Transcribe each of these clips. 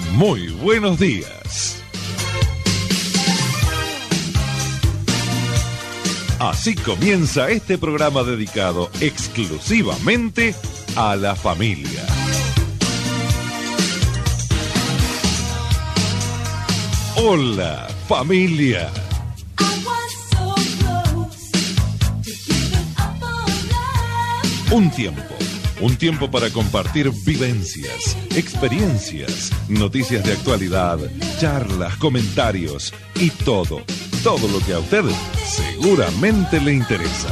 Muy buenos días. Así comienza este programa dedicado exclusivamente a la familia. Hola, familia. Un tiempo para compartir vivencias, experiencias, noticias de actualidad, charlas, comentarios y todo lo que a usted seguramente le interesa.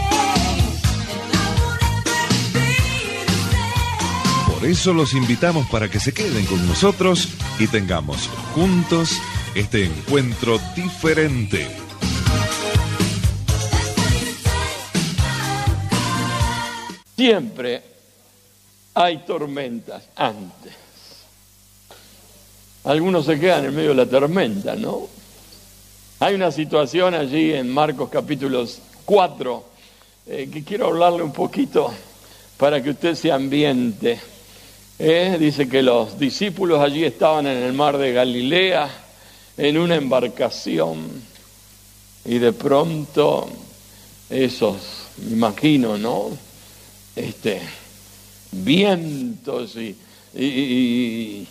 Por eso los invitamos para que se queden con nosotros y tengamos juntos este encuentro diferente. Siempre hay tormentas antes. Algunos se quedan en medio de la tormenta, ¿no? Hay una situación allí en Marcos capítulo 4 que quiero hablarle un poquito para que usted se ambiente. Dice que los discípulos allí estaban en el mar de Galilea, en una embarcación, y de pronto esos, me imagino, ¿no? Vientos y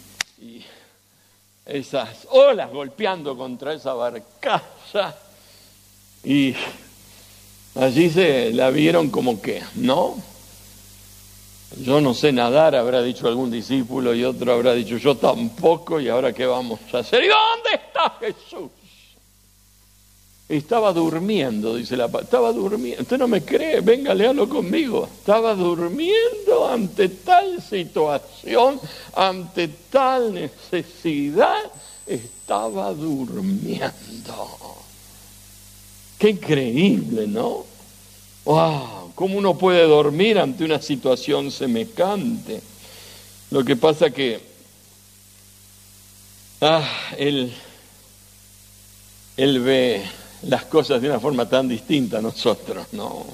esas olas golpeando contra esa barcaza, y allí se la vieron como que, ¿no? Yo no sé nadar, habrá dicho algún discípulo, y otro habrá dicho yo tampoco, y ahora ¿qué vamos a hacer? ¿Y dónde está Jesús? Estaba durmiendo, dice la palabra. Estaba durmiendo. Usted no me cree, venga, léalo conmigo. Estaba durmiendo ante tal situación, ante tal necesidad. Estaba durmiendo. Qué increíble, ¿no? ¡Wow! ¿Cómo uno puede dormir ante una situación semejante? Lo que pasa que él ve las cosas de una forma tan distinta a nosotros, ¿no?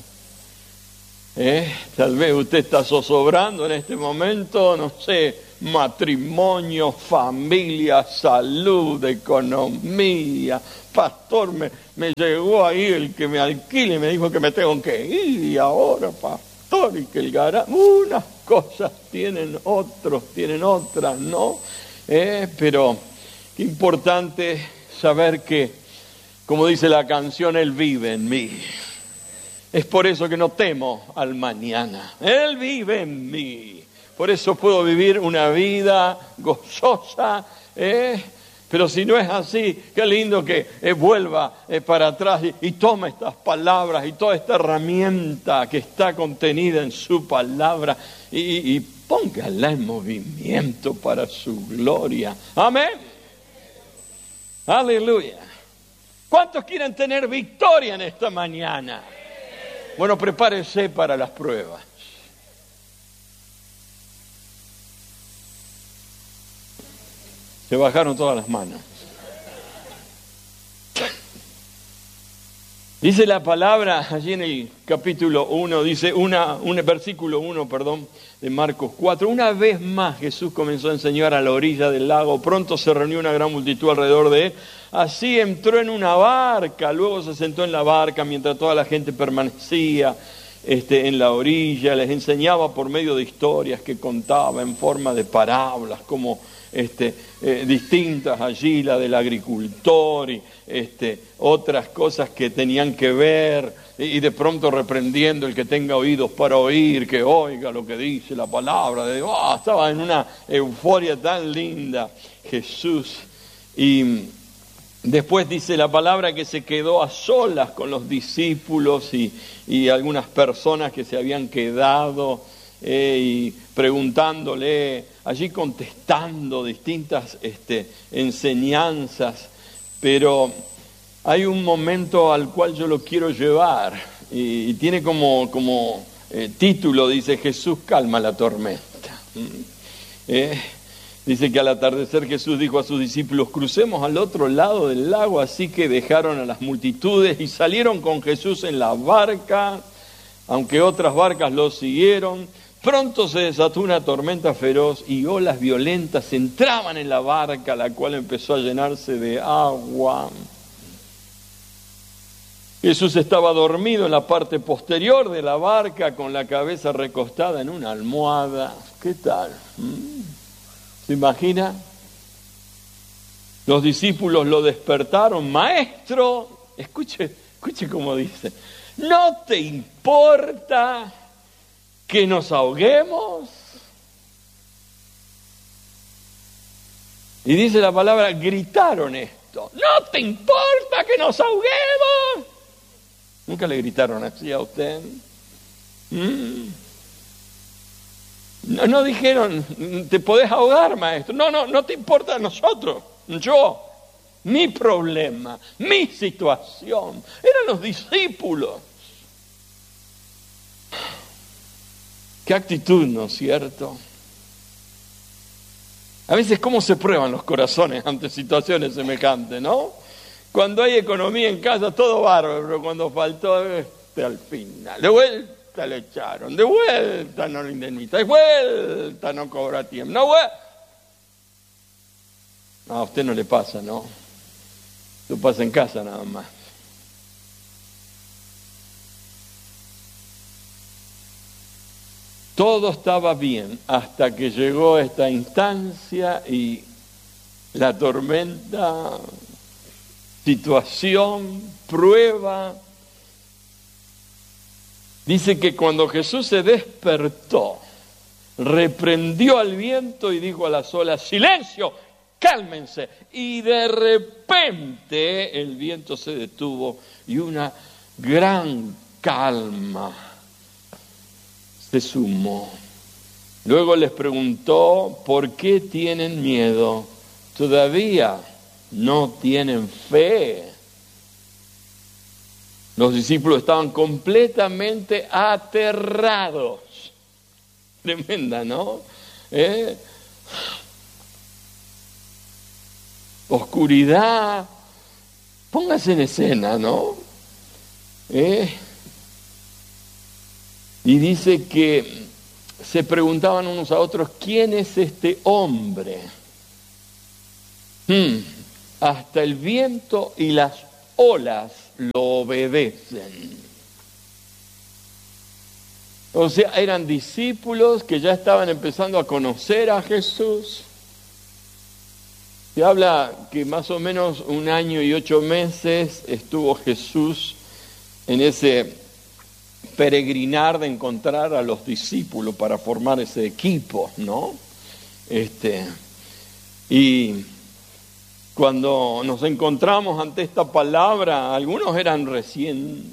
Tal vez usted está zozobrando en este momento, no sé, matrimonio, familia, salud, economía. Pastor, me llegó ahí el que me alquile y me dijo que me tengo que ir, y ahora, pastor, y que el garaje, unas cosas tienen, otros tienen otras, ¿no? Pero qué importante saber que, como dice la canción, Él vive en mí. Es por eso que no temo al mañana. Él vive en mí. Por eso puedo vivir una vida gozosa. Pero si no es así, qué lindo que vuelva para atrás y tome estas palabras y toda esta herramienta que está contenida en su palabra y póngala en movimiento para su gloria. Amén. Aleluya. ¿Cuántos quieren tener victoria en esta mañana? Bueno, prepárese para las pruebas. Se bajaron todas las manos. Dice la palabra allí en el capítulo 1, dice versículo 1, de Marcos 4. Una vez más Jesús comenzó a enseñar a la orilla del lago. Pronto se reunió una gran multitud alrededor de él. Así entró en una barca, luego se sentó en la barca mientras toda la gente permanecía en la orilla. Les enseñaba por medio de historias que contaba en forma de parábolas, como distintas allí, la del agricultor y otras cosas que tenían que ver, y de pronto reprendiendo el que tenga oídos para oír, que oiga lo que dice la palabra de Dios. Estaba en una euforia tan linda Jesús. Y después dice la palabra que se quedó a solas con los discípulos y algunas personas que se habían quedado y preguntándole, allí contestando distintas enseñanzas. Pero hay un momento al cual yo lo quiero llevar y tiene como título, dice: Jesús calma la tormenta. Dice que al atardecer Jesús dijo a sus discípulos: crucemos al otro lado del lago. Así que dejaron a las multitudes y salieron con Jesús en la barca, aunque otras barcas lo siguieron. Pronto se desató una tormenta feroz y olas violentas entraban en la barca, la cual empezó a llenarse de agua. Jesús estaba dormido en la parte posterior de la barca con la cabeza recostada en una almohada. ¿Qué tal? ¿Se imagina? Los discípulos lo despertaron. Maestro, escuche cómo dice, ¿no te importa que nos ahoguemos? Y dice la palabra, gritaron esto. ¿No te importa que nos ahoguemos? ¿Nunca le gritaron así a usted? No dijeron, te podés ahogar, maestro. No te importa a nosotros. Yo, mi problema, mi situación. Eran los discípulos. Qué actitud, ¿no es cierto? A veces, ¿cómo se prueban los corazones ante situaciones semejantes, no? Cuando hay economía en casa, todo bárbaro, pero cuando faltó, al final, de vuelta le echaron, de vuelta no lo indemniza, de vuelta no cobra tiempo, no, a usted no le pasa, ¿no? Lo pasa en casa nada más. Todo estaba bien hasta que llegó esta instancia y la tormenta, situación, prueba. Dice que cuando Jesús se despertó, reprendió al viento y dijo a las olas, silencio, cálmense. Y de repente el viento se detuvo y una gran calma se sumó. Luego les preguntó, ¿por qué tienen miedo? ¿Todavía no tienen fe? Los discípulos estaban completamente aterrados. Tremenda, ¿no? Oscuridad. Póngase en escena, ¿no? Y dice que se preguntaban unos a otros, ¿quién es este hombre? Hasta el viento y las olas lo obedecen. O sea, eran discípulos que ya estaban empezando a conocer a Jesús. Se habla que más o menos 1 año y 8 meses estuvo Jesús en ese peregrinar de encontrar a los discípulos para formar ese equipo, ¿no? Y cuando nos encontramos ante esta palabra, algunos eran recién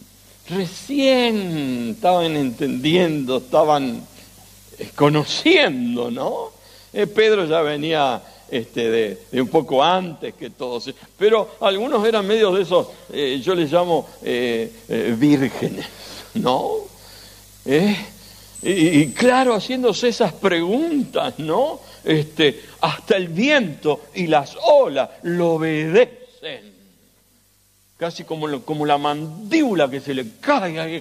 estaban entendiendo, estaban conociendo, ¿no? Pedro ya venía de un poco antes que todos, pero algunos eran medio de esos, yo les llamo vírgenes, ¿no? Y claro, haciéndose esas preguntas, ¿no? Hasta el viento y las olas lo obedecen. Casi como la mandíbula que se le cae.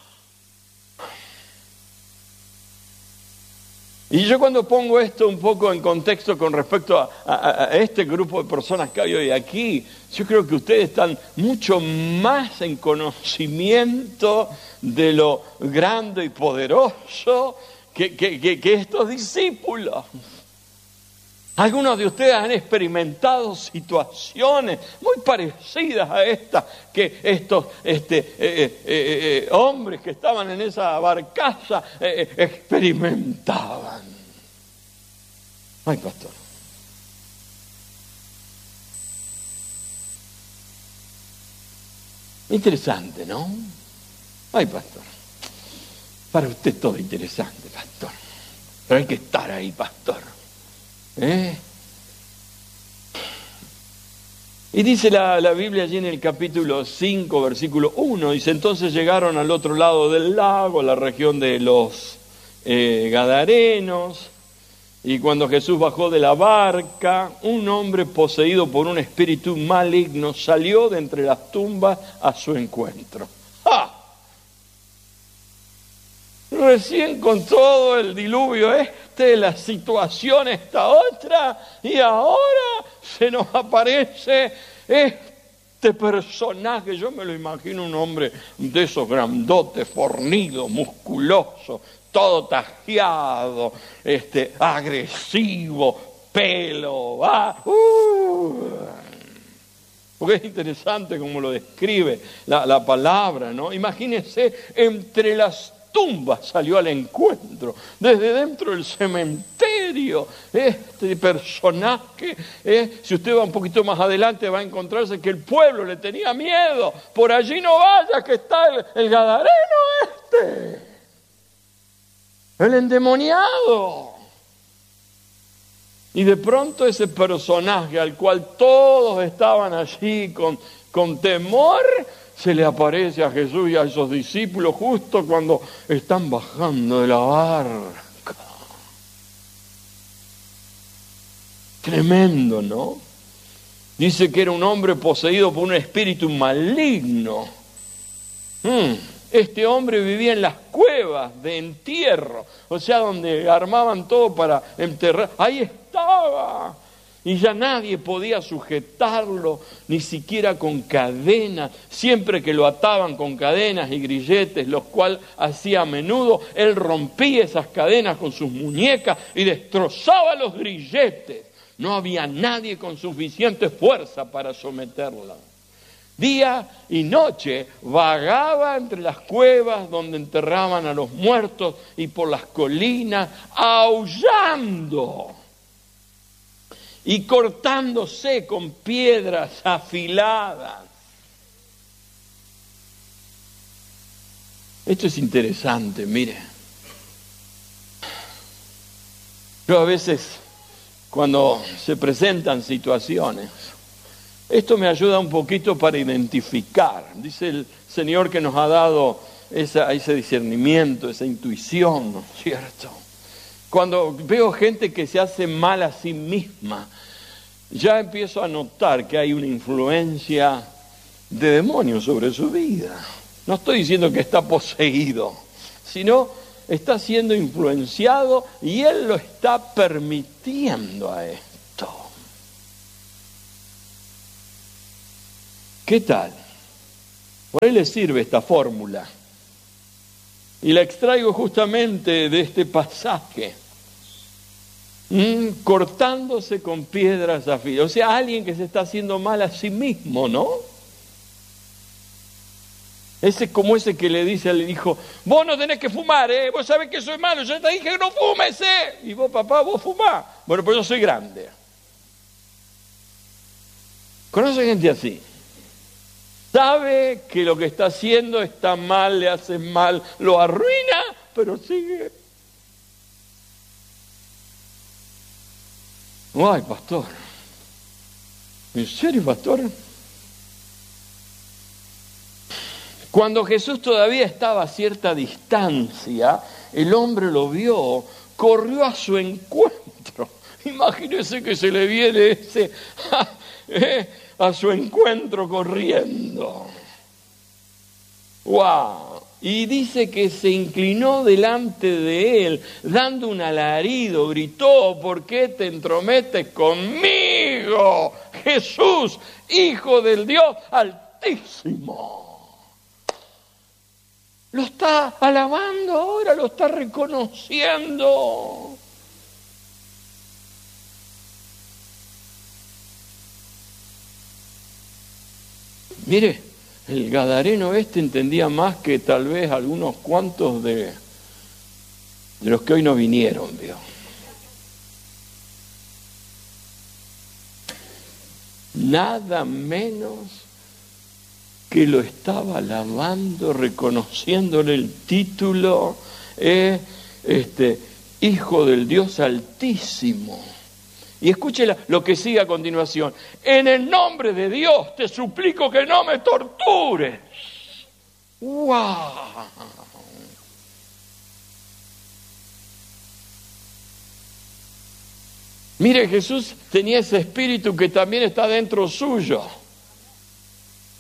Y yo cuando pongo esto un poco en contexto con respecto a este grupo de personas que hay hoy aquí, yo creo que ustedes están mucho más en conocimiento de lo grande y poderoso que estos discípulos. Algunos de ustedes han experimentado situaciones muy parecidas a estas que estos hombres que estaban en esa barcaza experimentaban. Ay, pastor. Interesante, ¿no? Ay, pastor. Para usted todo interesante, pastor. Pero hay que estar ahí, pastor. Y dice la Biblia allí en el capítulo 5, versículo 1, dice, entonces llegaron al otro lado del lago, a la región de los Gadarenos, y cuando Jesús bajó de la barca, un hombre poseído por un espíritu maligno salió de entre las tumbas a su encuentro. ¡Ja! recién con todo el diluvio la situación esta otra, y ahora se nos aparece este personaje. Yo me lo imagino un hombre de esos grandotes, fornido, musculoso, todo tajeado, agresivo, pelo, porque es interesante cómo lo describe la palabra, ¿no? Imagínense, entre las tumbas salió al encuentro, desde dentro del cementerio, este personaje, si usted va un poquito más adelante va a encontrarse que el pueblo le tenía miedo. Por allí no vaya, que está el gadareno el endemoniado. Y de pronto ese personaje al cual todos estaban allí con temor, se le aparece a Jesús y a esos discípulos justo cuando están bajando de la barca. Tremendo, ¿no? Dice que era un hombre poseído por un espíritu maligno. Este hombre vivía en las cuevas de entierro, o sea, donde armaban todo para enterrar. Ahí estaba. Y ya nadie podía sujetarlo, ni siquiera con cadenas. Siempre que lo ataban con cadenas y grilletes, los cuales hacía a menudo, él rompía esas cadenas con sus muñecas y destrozaba los grilletes. No había nadie con suficiente fuerza para someterla. Día y noche vagaba entre las cuevas donde enterraban a los muertos y por las colinas, aullando y cortándose con piedras afiladas. Esto es interesante, mire. Yo a veces, cuando se presentan situaciones, esto me ayuda un poquito para identificar. Dice el Señor que nos ha dado ese discernimiento, esa intuición, ¿no es cierto? Cuando veo gente que se hace mal a sí misma, ya empiezo a notar que hay una influencia de demonio sobre su vida. No estoy diciendo que está poseído, sino está siendo influenciado y él lo está permitiendo a esto. ¿Qué tal? Por ahí le sirve esta fórmula. Y la extraigo justamente de este pasaje. Cortándose con piedras afiladas. O sea, alguien que se está haciendo mal a sí mismo, ¿no? Ese como ese que le dice al hijo, vos no tenés que fumar, vos sabés que soy malo, yo te dije que no fumes, Y vos, papá, vos fumás. Bueno, pues yo soy grande. ¿Conoce gente así? Sabe que lo que está haciendo está mal, le hace mal, lo arruina, pero sigue. Ay, pastor. ¿En serio, pastor? Cuando Jesús todavía estaba a cierta distancia, el hombre lo vio, corrió a su encuentro. Imagínese que se le viene ese a su encuentro corriendo. ¡Wow! Y dice que se inclinó delante de él, dando un alarido, gritó, ¿por qué te entrometes conmigo, Jesús, Hijo del Dios Altísimo? Lo está alabando ahora, lo está reconociendo. Mire, el gadareno entendía más que tal vez algunos cuantos de los que hoy no vinieron, ¿vio? Nada menos que lo estaba alabando, reconociéndole el título, Hijo del Dios Altísimo. Y escuche lo que sigue a continuación. En el nombre de Dios te suplico que no me tortures. ¡Wow! Mire, Jesús tenía ese espíritu que también está dentro suyo.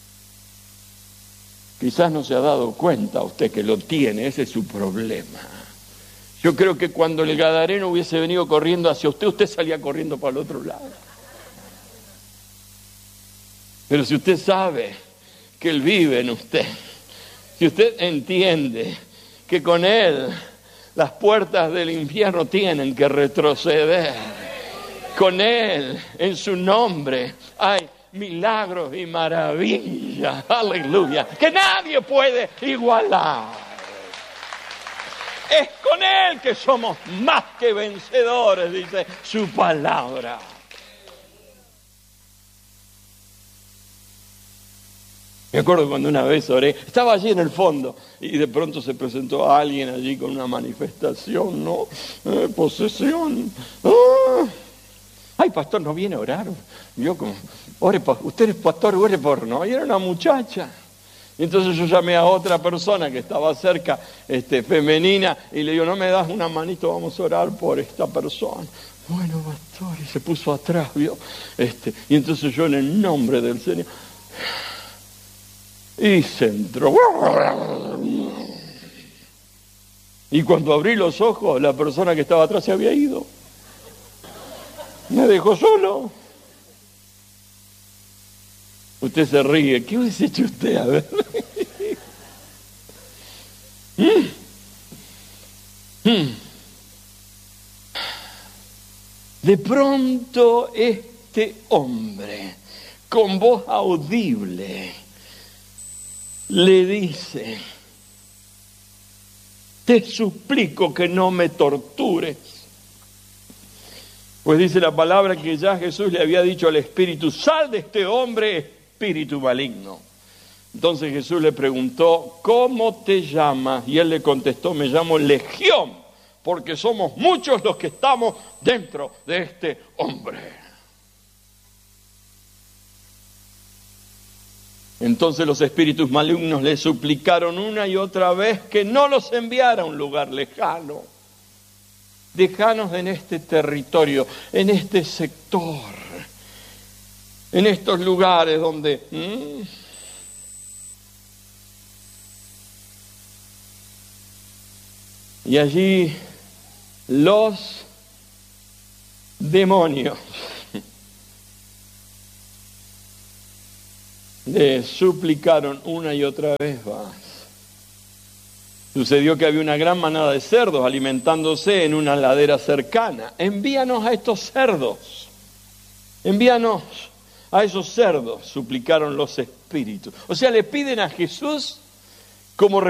Quizás no se ha dado cuenta usted que lo tiene, ese es su problema. Yo creo que cuando el gadareno hubiese venido corriendo hacia usted, usted salía corriendo para el otro lado. Pero si usted sabe que Él vive en usted, si usted entiende que con Él las puertas del infierno tienen que retroceder, con Él, en su nombre, hay milagros y maravillas, aleluya, que nadie puede igualar. Es con Él que somos más que vencedores, dice su palabra. Me acuerdo cuando una vez oré, estaba allí en el fondo y de pronto se presentó alguien allí con una manifestación, ¿no? Posesión. Ay, pastor, ¿no viene a orar? Yo como, usted es pastor, ore por, ¿no? Y era una muchacha. Y entonces yo llamé a otra persona que estaba cerca, femenina, y le digo, ¿no me das una manito? Vamos a orar por esta persona. Bueno, pastor, y se puso atrás, ¿vio? Y entonces yo en el nombre del Señor, y se entró. Y cuando abrí los ojos, la persona que estaba atrás se había ido. Me dejó solo. Usted se ríe. ¿Qué hubiese hecho usted? A ver. De pronto este hombre, con voz audible, le dice: te suplico que no me tortures. Pues dice la palabra que ya Jesús le había dicho al espíritu: sal de este hombre, espíritu maligno. Entonces Jesús le preguntó: ¿cómo te llamas? Y él le contestó: me llamo Legión, porque somos muchos los que estamos dentro de este hombre. Entonces los espíritus malignos le suplicaron una y otra vez que no los enviara a un lugar lejano. Déjanos en este territorio, en este sector, en estos lugares donde... Y allí los demonios le suplicaron una y otra vez más. Sucedió que había una gran manada de cerdos alimentándose en una ladera cercana. Envíanos a estos cerdos. Envíanos a esos cerdos, suplicaron los espíritus. O sea, le piden a Jesús como